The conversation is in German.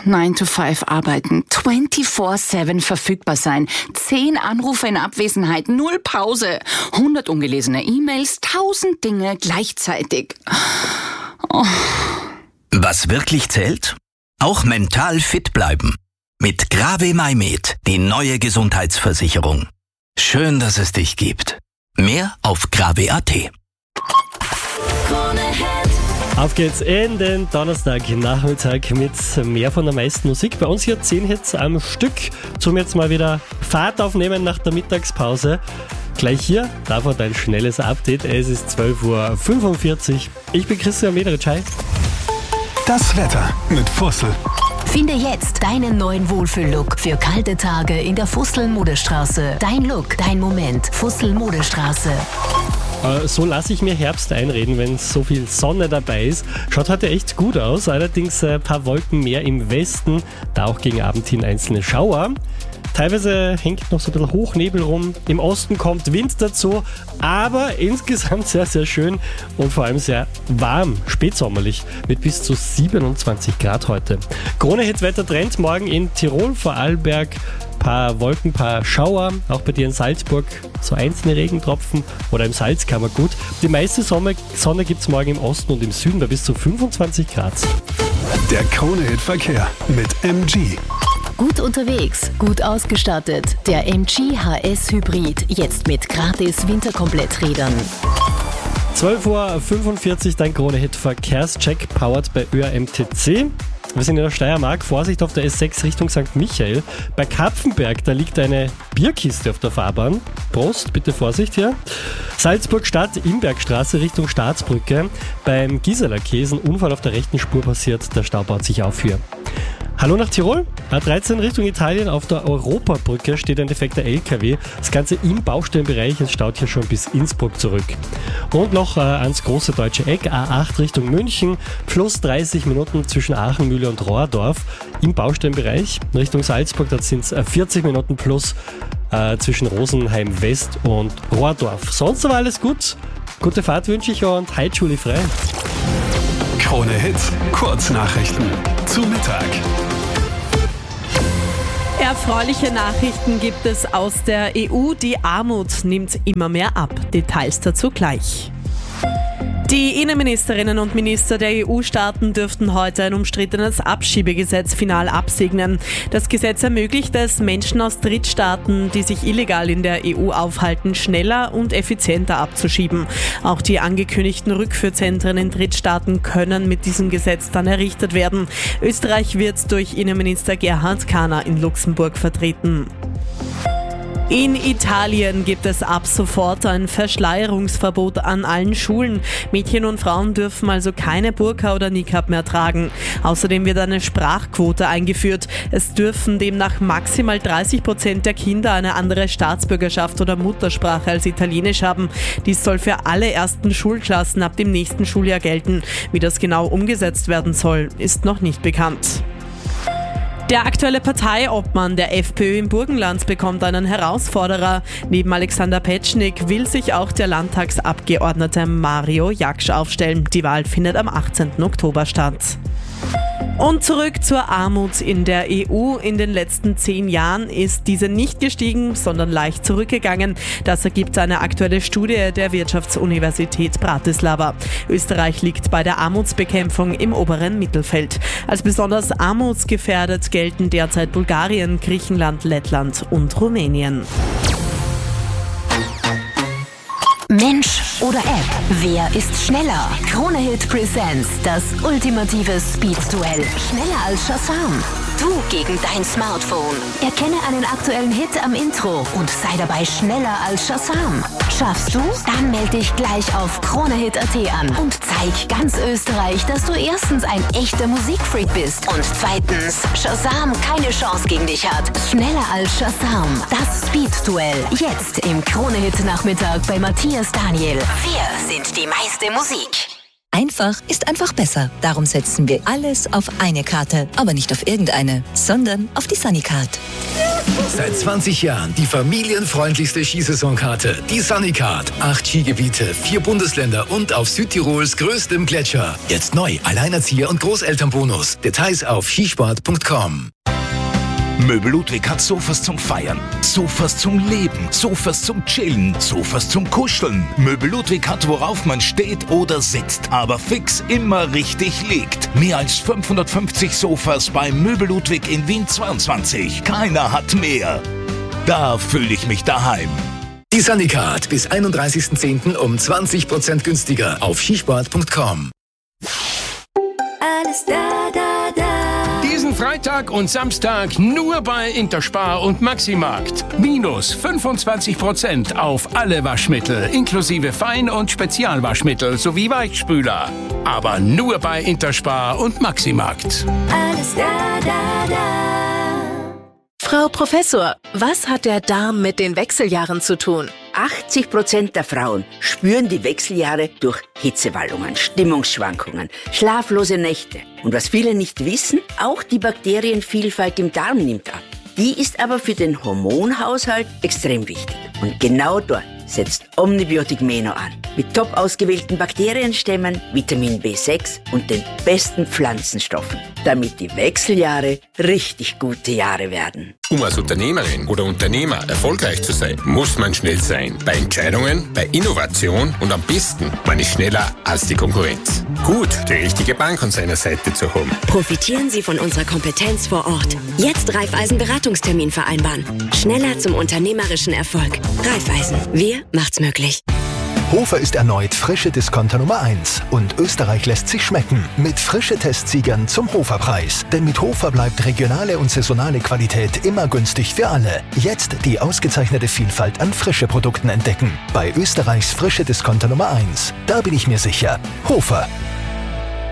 9 to 5 arbeiten, 24/7 verfügbar sein, 10 Anrufe in Abwesenheit, 0 Pause, 100 ungelesene E-Mails, 1000 Dinge gleichzeitig. Oh. Was wirklich zählt? Auch mental fit bleiben. Mit Grave MyMed, die neue Gesundheitsversicherung. Schön, dass es dich gibt. Mehr auf grave.at. Auf geht's in den Donnerstagnachmittag mit mehr von der meisten Musik. Bei uns hier 10 Hits am Stück. Zum jetzt mal wieder Fahrt aufnehmen nach der Mittagspause. Gleich hier, davon dein schnelles Update. Es ist 12:45 Uhr. Ich bin Christian Mederitsch. Das Wetter mit Fussel. Finde jetzt deinen neuen Wohlfühl-Look für kalte Tage in der Fussel-Modestraße. Dein Look, dein Moment. Fussel-Modestraße. So lasse ich mir Herbst einreden, wenn so viel Sonne dabei ist. Schaut heute echt gut aus, allerdings ein paar Wolken mehr im Westen, da auch gegen Abend hin einzelne Schauer. Teilweise hängt noch so ein bisschen Hochnebel rum. Im Osten kommt Wind dazu, aber insgesamt sehr, sehr schön und vor allem sehr warm, spätsommerlich, mit bis zu 27 Grad heute. Krone-Hit-Wettertrend morgen in Tirol, Vorarlberg. Paar Wolken, paar Schauer, auch bei dir in Salzburg so einzelne Regentropfen oder im Salzkammergut. Die meiste Sonne gibt es morgen im Osten und im Süden bei bis zu 25 Grad. Der Krone-Hit-Verkehr mit MG. Gut unterwegs, gut ausgestattet. Der MG HS Hybrid, jetzt mit gratis Winterkompletträdern. 12:45 Uhr, dein Krone-Hit-Verkehrscheck, powered bei ÖRMTC. Wir sind in der Steiermark, Vorsicht auf der S6 Richtung St. Michael. Bei Kapfenberg, da liegt eine Bierkiste auf der Fahrbahn. Prost, bitte Vorsicht hier. Salzburg Stadt, Imbergstraße Richtung Staatsbrücke. Beim Giseler Käse ein Unfall auf der rechten Spur passiert, der Stau baut sich auf hier. Hallo nach Tirol. A13 Richtung Italien auf der Europabrücke steht ein defekter LKW. Das Ganze im Baustellenbereich, es staut hier schon bis Innsbruck zurück. Und noch ans große deutsche Eck, A8 Richtung München, plus 30 Minuten zwischen Aachenmühle und Rohrdorf. Im Baustellenbereich Richtung Salzburg, da sind es 40 Minuten plus zwischen Rosenheim West und Rohrdorf. Sonst aber alles gut. Gute Fahrt wünsche ich und Heidschule frei. Krone Hits, Kurznachrichten zu Mittag. Erfreuliche Nachrichten gibt es aus der EU. Die Armut nimmt immer mehr ab. Details dazu gleich. Die Innenministerinnen und Minister der EU-Staaten dürften heute ein umstrittenes Abschiebegesetz final absegnen. Das Gesetz ermöglicht es, Menschen aus Drittstaaten, die sich illegal in der EU aufhalten, schneller und effizienter abzuschieben. Auch die angekündigten Rückführzentren in Drittstaaten können mit diesem Gesetz dann errichtet werden. Österreich wird durch Innenminister Gerhard Kahner in Luxemburg vertreten. In Italien gibt es ab sofort ein Verschleierungsverbot an allen Schulen. Mädchen und Frauen dürfen also keine Burka oder Niqab mehr tragen. Außerdem wird eine Sprachquote eingeführt. Es dürfen demnach maximal 30% der Kinder eine andere Staatsbürgerschaft oder Muttersprache als Italienisch haben. Dies soll für alle ersten Schulklassen ab dem nächsten Schuljahr gelten. Wie das genau umgesetzt werden soll, ist noch nicht bekannt. Der aktuelle Parteiobmann der FPÖ im Burgenland bekommt einen Herausforderer. Neben Alexander Petschnik will sich auch der Landtagsabgeordnete Mario Jaksch aufstellen. Die Wahl findet am 18. Oktober statt. Und zurück zur Armut in der EU. In den letzten 10 Jahren ist diese nicht gestiegen, sondern leicht zurückgegangen. Das ergibt eine aktuelle Studie der Wirtschaftsuniversität Bratislava. Österreich liegt bei der Armutsbekämpfung im oberen Mittelfeld. Als besonders armutsgefährdet gelten derzeit Bulgarien, Griechenland, Lettland und Rumänien. Mensch oder App? Wer ist schneller? Krone Hit Presents das ultimative Speed-Duell. Schneller als Shazam. Du gegen dein Smartphone. Erkenne einen aktuellen Hit am Intro und sei dabei schneller als Shazam. Schaffst du? Dann melde dich gleich auf KroneHit.at an und zeig ganz Österreich, dass du erstens ein echter Musikfreak bist und zweitens Shazam keine Chance gegen dich hat. Schneller als Shazam. Das Speed-Duell. Jetzt im KroneHit-Nachmittag bei Matthias Daniel. Wir sind die meiste Musik. Einfach ist einfach besser. Darum setzen wir alles auf eine Karte. Aber nicht auf irgendeine, sondern auf die Sunnycard. Seit 20 Jahren die familienfreundlichste Skisaisonkarte. Die Sunnycard. 8 Skigebiete, 4 Bundesländer und auf Südtirols größtem Gletscher. Jetzt neu, Alleinerzieher- und Großelternbonus. Details auf skisport.com. Möbel Ludwig hat Sofas zum Feiern, Sofas zum Leben, Sofas zum Chillen, Sofas zum Kuscheln. Möbel Ludwig hat, worauf man steht oder sitzt, aber fix immer richtig liegt. Mehr als 550 Sofas bei Möbel Ludwig in Wien 22. Keiner hat mehr. Da fühle ich mich daheim. Die Sunnycard bis 31.10. um 20% günstiger auf skisport.com. Alles da, da, da. Diesen Freitag und Samstag nur bei Interspar und Maximarkt. Minus 25% auf alle Waschmittel, inklusive Fein- und Spezialwaschmittel sowie Weichspüler. Aber nur bei Interspar und Maximarkt. Alles da, da, da. Frau Professor, was hat der Darm mit den Wechseljahren zu tun? 80% der Frauen spüren die Wechseljahre durch Hitzewallungen, Stimmungsschwankungen, schlaflose Nächte. Und was viele nicht wissen, auch die Bakterienvielfalt im Darm nimmt ab. Die ist aber für den Hormonhaushalt extrem wichtig. Und genau dort setzt Omnibiotic Meno an. Mit top ausgewählten Bakterienstämmen, Vitamin B6 und den besten Pflanzenstoffen. Damit die Wechseljahre richtig gute Jahre werden. Um als Unternehmerin oder Unternehmer erfolgreich zu sein, muss man schnell sein. Bei Entscheidungen, bei Innovation und am besten, man ist schneller als die Konkurrenz. Gut, die richtige Bank an seiner Seite zu haben. Profitieren Sie von unserer Kompetenz vor Ort. Jetzt Raiffeisen Beratungstermin vereinbaren. Schneller zum unternehmerischen Erfolg. Raiffeisen. Wir macht's möglich. Hofer ist erneut frische Discounter Nummer 1 und Österreich lässt sich schmecken mit frische Testsiegern zum Hoferpreis. Denn mit Hofer bleibt regionale und saisonale Qualität immer günstig für alle. Jetzt die ausgezeichnete Vielfalt an frische Produkten entdecken. Bei Österreichs frische Discounter Nummer 1. Da bin ich mir sicher. Hofer.